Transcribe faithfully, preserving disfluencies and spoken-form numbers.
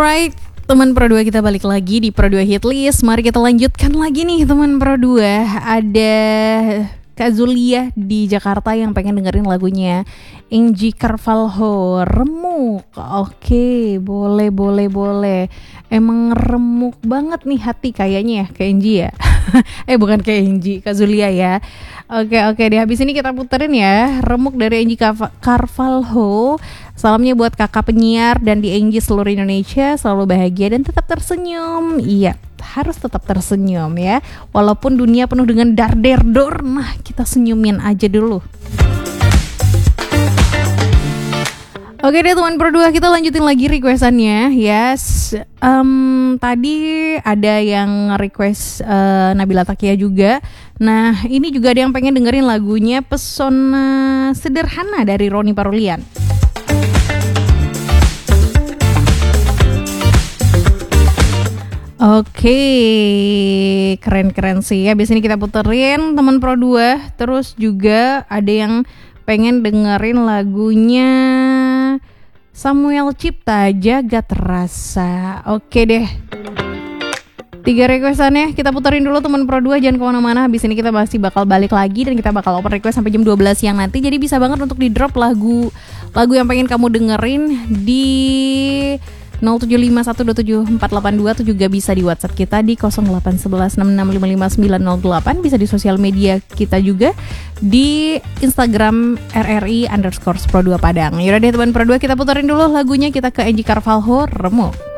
Alright, teman Pro dua kita balik lagi di Pro dua Hit List. Mari kita lanjutkan lagi nih teman Pro dua. Ada Kak Zulia di Jakarta yang pengen dengerin lagunya Angie Carvalho, Remuk. Oke, boleh, boleh, boleh. Emang remuk banget nih hati kayaknya ya, Kak Angie ya. eh bukan Kak Angie, Kak Zulia ya. Oke, oke deh, habis ini kita puterin ya Remuk dari Angie Carvalho. Salamnya buat kakak penyiar dan di Angie seluruh Indonesia. Selalu bahagia dan tetap tersenyum. Iya, harus tetap tersenyum ya. Walaupun dunia penuh dengan dar-der-dor, nah kita senyumin aja dulu. Oke deh teman Pro dua, kita lanjutin lagi requestannya. Yes, um, tadi ada yang request uh, Nabila Takia juga. Nah ini juga ada yang pengen dengerin lagunya Pesona Sederhana dari Roni Parulian. Oke, keren-keren sih ya. Biasanya kita puterin teman Pro dua. Terus juga ada yang pengen dengerin lagunya Samuel Cipta, Jagat Rasa. Oke deh, tiga requestannya kita puterin dulu teman Pro dua. Jangan kemana-mana, habis ini kita masih bakal balik lagi dan kita bakal open request sampai jam dua belas siang nanti. Jadi bisa banget untuk di drop lagu lagu yang pengen kamu dengerin di nol tujuh lima satu dua tujuh empat delapan dua, atau juga bisa di WhatsApp kita di nol delapan satu satu enam enam lima lima sembilan nol delapan. Bisa di sosial media kita juga di Instagram R R I underscore Pro dua Padang. Yaudah deh teman Pro dua, kita puterin dulu lagunya. Kita ke Angie Carvalho, Remuk.